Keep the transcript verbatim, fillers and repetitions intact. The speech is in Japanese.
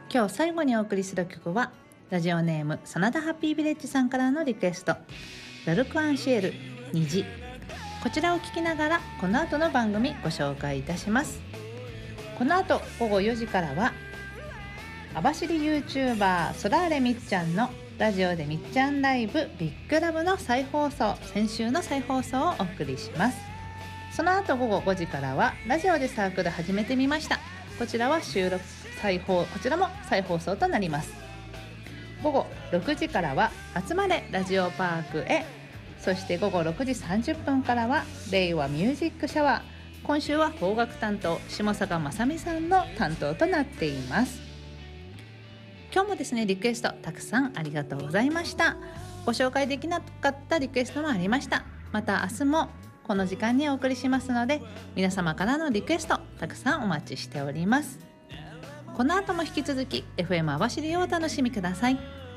今日最後にお送りする曲はラジオネーム真田ハッピービレッジさんからのリクエスト、ラルクアンシエル虹。こちらを聴きながらこの後の番組ご紹介いたします。この後午後よじからは網走 YouTuber ソラーレみっちゃんのラジオでみっちゃんライブビッグラブの再放送、先週の再放送をお送りします。その後午後ごじからはラジオでサークル始めてみました。こちらは収録再放こちらも再放送となります。午後ろくじからは集まれラジオパークへ。そして午後ろくじさんじゅっぷんからは令和ミュージックシャワー。今週は邦楽担当下坂正美さんの担当となっています。今日もですねリクエストたくさんありがとうございました。ご紹介できなかったリクエストもありました。また明日もこの時間にお送りしますので、皆様からのリクエストたくさんお待ちしております。この後も引き続き エフエム 網走をお楽しみください。